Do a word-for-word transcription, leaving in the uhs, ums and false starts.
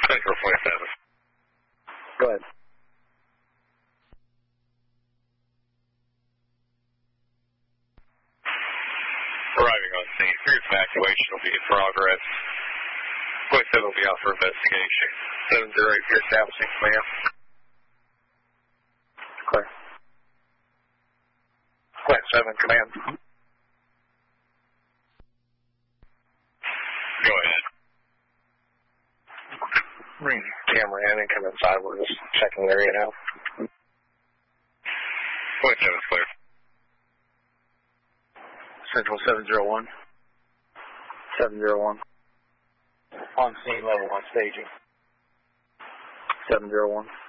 Central twenty-seven. Go ahead. Arriving on scene. Fierce evacuation will be in progress. twenty-seven will be out for investigation. seven zero eight, you're establishing command. Clear. Plant seven, command. Go ahead. Bring camera in and come inside. We're just checking the area now. twenty-seven is clear. Central seven zero one. seven zero one. On scene level one staging. seven zero one.